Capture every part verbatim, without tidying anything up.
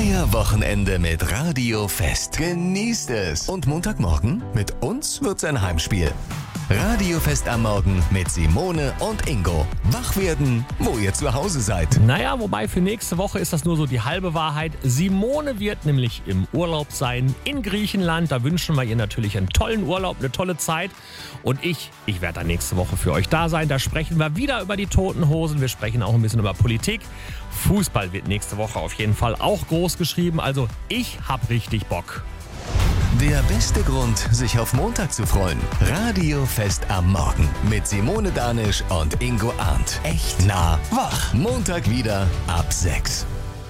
Feierwochenende mit Radio Fest. Genießt es. Und Montagmorgen mit uns wird's ein Heimspiel. Radio Fest am Morgen mit Simone und Ingo. Wach werden, wo ihr zu Hause seid. Naja, wobei für nächste Woche ist das nur so die halbe Wahrheit. Simone wird nämlich im Urlaub sein in Griechenland. Da wünschen wir ihr natürlich einen tollen Urlaub, eine tolle Zeit. Und ich, ich werde dann nächste Woche für euch da sein. Da sprechen wir wieder über die Toten Hosen. Wir sprechen auch ein bisschen über Politik. Fußball wird nächste Woche auf jeden Fall auch groß geschrieben. Also ich hab richtig Bock. Der beste Grund, sich auf Montag zu freuen. Radio Fest am Morgen mit Simone Danisch und Ingo Arndt. Echt nah wach. Montag wieder ab sechs.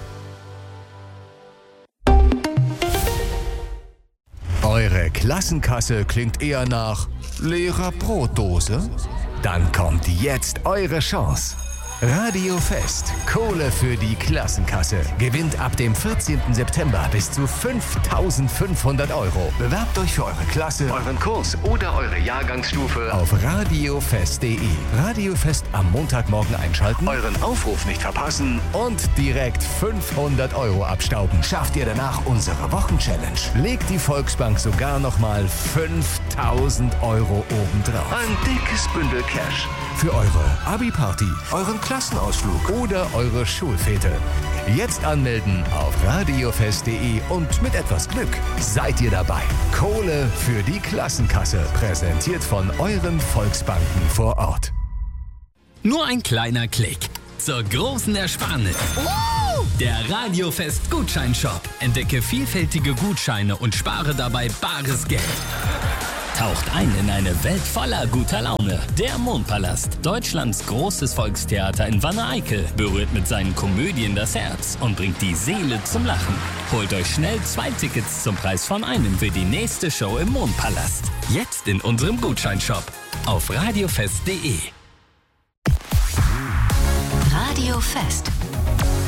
Eure Klassenkasse klingt eher nach leerer Brotdose? Dann kommt jetzt eure Chance. Radio Fest. Kohle für die Klassenkasse. Gewinnt ab dem vierzehnten September bis zu fünftausendfünfhundert Euro. Bewerbt euch für eure Klasse, euren Kurs oder eure Jahrgangsstufe auf radiofest punkt de. Radiofest am Montagmorgen einschalten, euren Aufruf nicht verpassen und direkt fünfhundert Euro abstauben. Schafft ihr danach unsere Wochenchallenge. Legt die Volksbank sogar nochmal fünftausend Euro obendrauf. Ein dickes Bündel Cash für eure Abi-Party, euren Klassenausflug oder eure Schulfete. Jetzt anmelden auf radiofest punkt de und mit etwas Glück seid ihr dabei. Kohle für die Klassenkasse, präsentiert von euren Volksbanken vor Ort. Nur ein kleiner Klick zur großen Ersparnis. Der Radiofest Gutscheinshop. Entdecke vielfältige Gutscheine und spare dabei bares Geld. Taucht ein in eine Welt voller guter Laune. Der Mondpalast, Deutschlands großes Volkstheater in Wanne-Eickel, berührt mit seinen Komödien das Herz und bringt die Seele zum Lachen. Holt euch schnell zwei Tickets zum Preis von einem für die nächste Show im Mondpalast. Jetzt in unserem Gutscheinshop auf radiofest punkt de. Radio Fest.